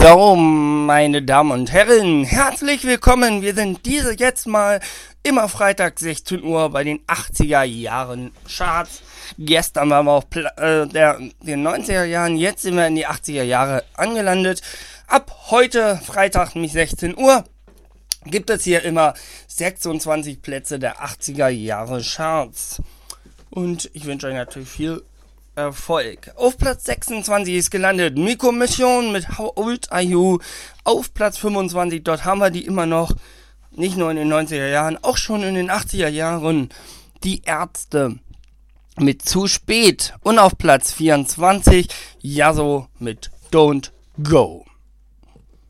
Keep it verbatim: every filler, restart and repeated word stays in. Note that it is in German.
So, meine Damen und Herren, herzlich willkommen. Wir sind diese jetzt mal immer Freitag sechzehn Uhr bei den achtziger Jahren Charts. Gestern waren wir auf Pla- äh, der, den neunziger Jahren, jetzt sind wir in die achtziger Jahre angelandet. Ab heute, Freitag, nämlich sechzehn Uhr, gibt es hier immer sechsundzwanzig Plätze der achtziger Jahre Charts. Und ich wünsche euch natürlich viel Erfolg. Auf Platz sechsundzwanzig ist gelandet Miko Mission mit How Old Are You. Auf Platz fünfundzwanzig, dort haben wir die immer noch, nicht nur in den neunziger Jahren, auch schon in den achtziger Jahren, die Ärzte mit Zu spät. Und auf Platz vierundzwanzig, Yazzo mit Don't Go.